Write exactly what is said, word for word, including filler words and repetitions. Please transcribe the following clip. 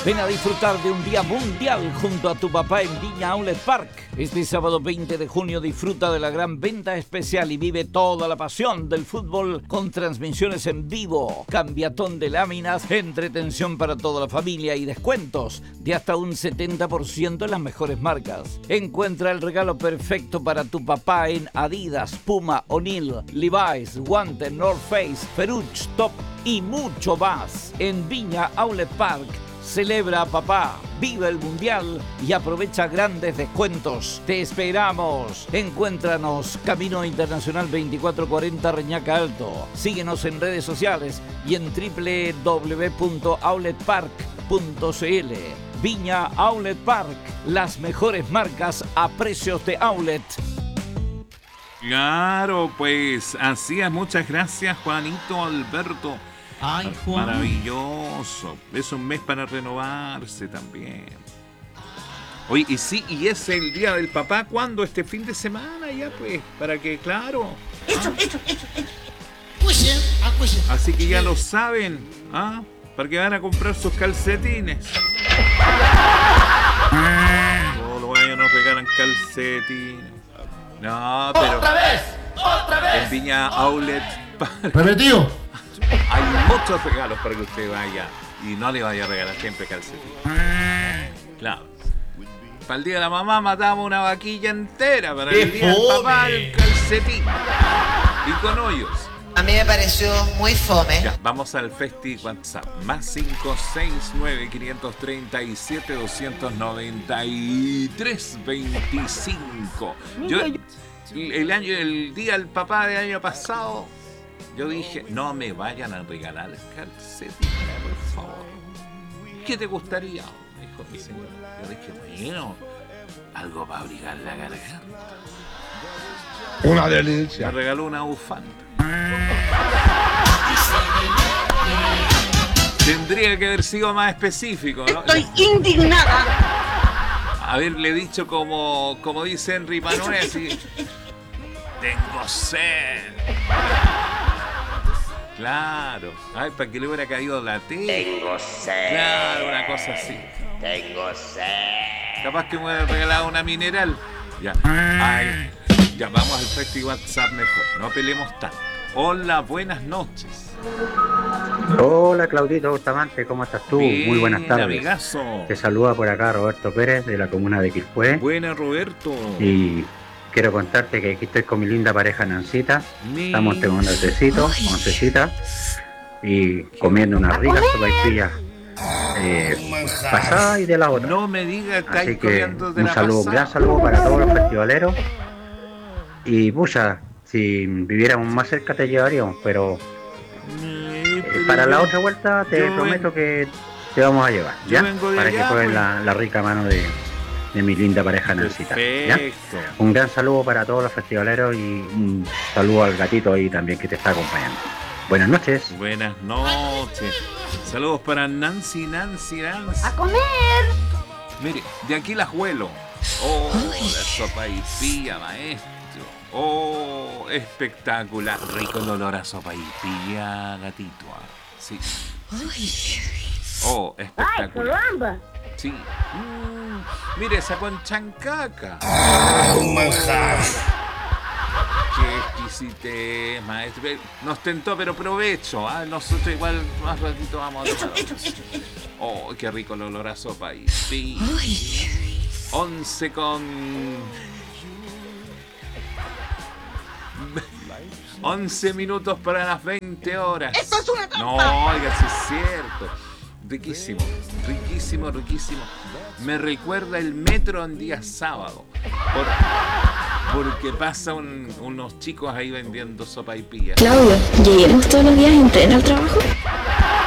Ven a disfrutar de un día mundial junto a tu papá en Viña Outlet Park. Este sábado veinte de junio disfruta de la gran venta especial y vive toda la pasión del fútbol con transmisiones en vivo, cambiatón de láminas, entretención para toda la familia y descuentos de hasta un setenta por ciento en las mejores marcas. Encuentra el regalo perfecto para tu papá en Adidas, Puma, O'Neill, Levi's, Guante, North Face, Peruch, Top y mucho más. En Viña Outlet Park, celebra a papá, vive el mundial y aprovecha grandes descuentos. Te esperamos. Encuéntranos Camino Internacional veinticuatro cuarenta Reñaca Alto. Síguenos en redes sociales y en doble u doble u doble u punto outlet park punto c l. Viña Outlet Park, las mejores marcas a precios de outlet. Claro, pues así es. Muchas gracias, Juanito Alberto. Ay, Juan. Maravilloso. Es un mes para renovarse también. Oye, y sí, y es el día del papá. ¿Cuándo? Este fin de semana ya, pues. Para que, claro. Hecho, hecho, hecho, hecho. Cuise, ah, cuise. Así que ya lo saben, ¿ah? Para que van a comprar sus calcetines. Todos los años nos regalan calcetines. No, pero. ¡Otra vez! ¡Otra vez! En Viña Outlet Park. Repetido. Hay muchos regalos para que usted vaya y no le vaya a regalar siempre calcetín. Claro. Para el día de la mamá matamos una vaquilla entera. Para el día del papá el calcetín. Y con hoyos. A mí me pareció muy fome. Ya, vamos al Festi WhatsApp. Más cinco seis nueve, cinco tres siete, dos nueve tres, veinticinco. Yo, el, año, el día del papá del año pasado, yo dije, no me vayan a regalar calcetines, por favor. ¿Qué te gustaría? Me dijo mi señora. Yo dije, bueno, algo para abrigar la garganta. Una delicia. Me regaló una bufanda. Tendría que haber sido más específico, ¿no? Estoy indignada. Haberle dicho como, como dice Henry Manuel, así, tengo sed. Claro, ay, para que le hubiera caído la T. Tengo sed. Claro, una cosa así. Tengo sed. Capaz que me hubiera regalado una mineral. Ya, ay, ya vamos al festival WhatsApp mejor. No peleemos tanto. Hola, buenas noches. Hola, Claudito Bustamante, ¿cómo estás tú? Bien, muy buenas tardes. Amigazo. Te saluda por acá Roberto Pérez de la comuna de Quilpué. Buena, Roberto. Y quiero contarte que aquí estoy con mi linda pareja Nancita. Mi... Estamos tomando el tecito, oncecita, y comiendo unas ricas sopaipillas eh, pasada y de la otra. No me digas que así que de un la saludo, un gran saludo para todos los festivaleros. Y pucha, si viviéramos más cerca te llevaríamos, pero eh, para la otra vuelta te yo prometo ven... que te vamos a llevar, ¿ya? Para allá, que prueben pues. la, la rica mano de, de mi linda pareja Nancita, ¿ya? Un gran saludo para todos los festivaleros y un saludo al gatito ahí también que te está acompañando. Buenas noches. Buenas noches. Saludos para Nancy, Nancy, Nancy. ¡A comer! Mire, de aquí las huelo. Oh, la sopaipilla, maestro. Oh, espectacular. Rico el olor a sopaipilla, gatito. Sí. Oh, espectacular. ¡Ay, caramba! Sí. Mm, mire, esa con chancaca. Ah, un manjar. Qué exquisitez, maestro. Nos tentó, pero provecho. ¿eh? Nosotros igual más ratito vamos a tomar. Oh, qué rico el olor a sopaipilla. Once con... once minutos para las veinte horas. ¡Esto es una trampa! No, oiga, sí es cierto. Riquísimo, riquísimo, riquísimo. Me recuerda el metro en día sábado. Por, porque pasan unos chicos ahí vendiendo sopaipillas. Claudio, ¿lleguemos todos los días en tren al trabajo?